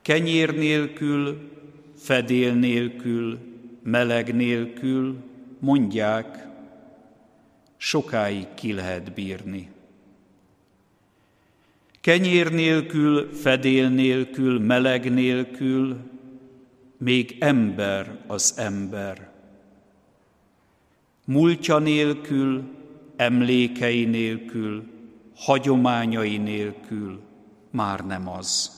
Kenyér nélkül, fedél nélkül, meleg nélkül, mondják, sokáig ki lehet bírni. Kenyér nélkül, fedél nélkül, meleg nélkül, még ember az ember. Múltja nélkül, emlékei nélkül, hagyományai nélkül már nem az.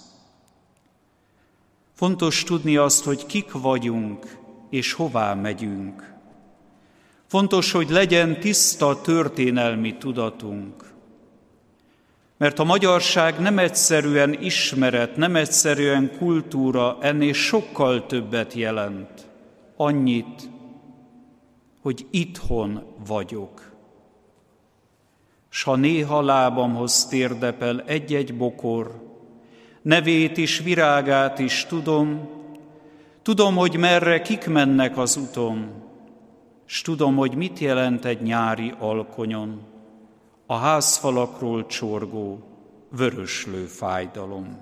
Fontos tudni azt, hogy kik vagyunk és hová megyünk. Fontos, hogy legyen tiszta történelmi tudatunk. Mert a magyarság nem egyszerűen ismeret, nem egyszerűen kultúra, ennél sokkal többet jelent. Annyit, hogy itthon vagyok. S ha néha lábamhoz térdepel egy-egy bokor, nevét is, virágát is tudom, hogy merre kik mennek az uton, s tudom, hogy mit jelent egy nyári alkonyon a házfalakról csorgó, vöröslő fájdalom.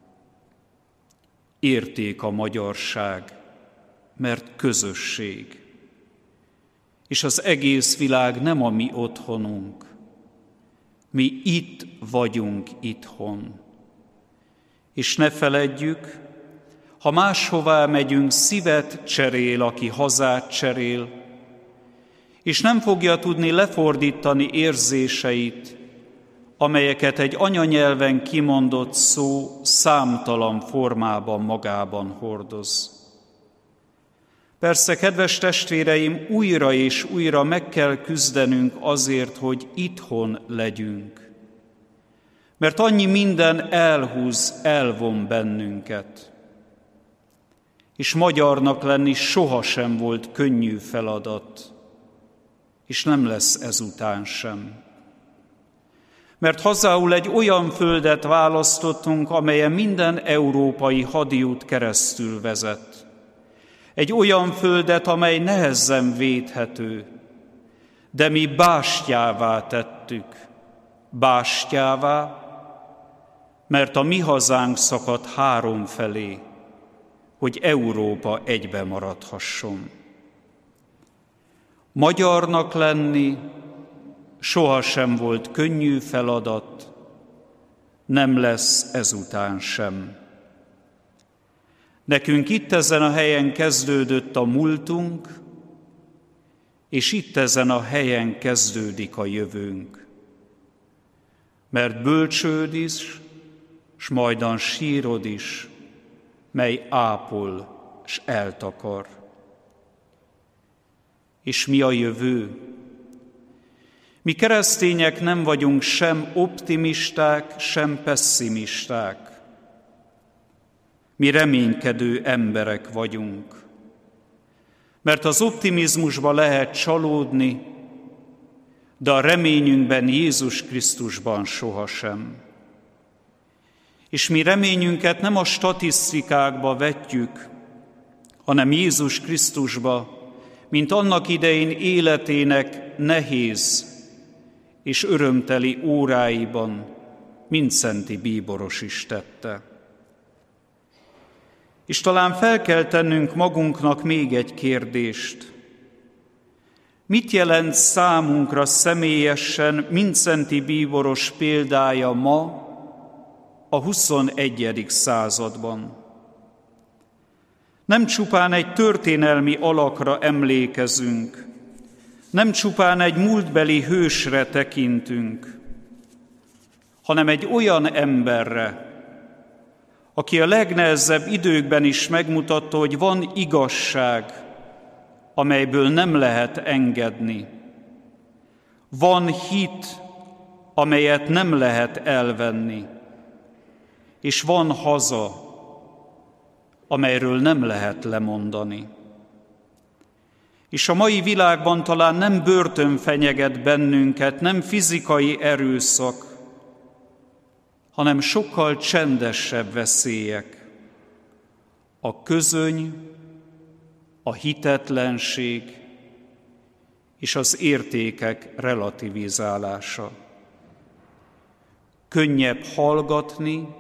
Érték a magyarság, mert közösség, és az egész világ nem a mi otthonunk. Mi itt vagyunk itthon. És ne feledjük, ha máshová megyünk, szívet cserél, aki hazát cserél, és nem fogja tudni lefordítani érzéseit, amelyeket egy anyanyelven kimondott szó számtalan formában magában hordoz. Persze, kedves testvéreim, újra és újra meg kell küzdenünk azért, hogy itthon legyünk. Mert annyi minden elhúz, elvon bennünket. És magyarnak lenni sohasem volt könnyű feladat, és nem lesz ezután sem. Mert hazául egy olyan földet választottunk, amelyen minden európai hadiút keresztül vezet. Egy olyan földet, amely nehezen védhető, de mi bástyává tettük. Bástyává, mert a mi hazánk szakadt három felé, hogy Európa egybe maradhasson. Magyarnak lenni sohasem volt könnyű feladat, nem lesz ezután sem. Nekünk itt ezen a helyen kezdődött a múltunk, és itt ezen a helyen kezdődik a jövőnk. Mert bölcsőd is, s majdan sírod is, mely ápol s eltakar. És mi a jövő? Mi keresztények nem vagyunk sem optimisták, sem pesszimisták. Mi reménykedő emberek vagyunk. Mert az optimizmusba lehet csalódni, de a reményünkben, Jézus Krisztusban sohasem. És mi reményünket nem a statisztikákba vetjük, hanem Jézus Krisztusba, mint annak idején életének nehéz és örömteli óráiban Mindszenty bíboros is tette. És talán fel kell tennünk magunknak még egy kérdést. Mit jelent számunkra személyesen Mindszenty bíboros példája ma, a 21. században? Nem csupán egy történelmi alakra emlékezünk, nem csupán egy múltbeli hősre tekintünk, hanem egy olyan emberre, aki a legnehezebb időkben is megmutatta, hogy van igazság, amelyből nem lehet engedni. Van hit, amelyet nem lehet elvenni. És van haza, amelyről nem lehet lemondani. És a mai világban talán nem börtön fenyeget bennünket, nem fizikai erőszak, hanem sokkal csendesebb veszélyek. A közöny, a hitetlenség és az értékek relativizálása. Könnyebb hallgatni,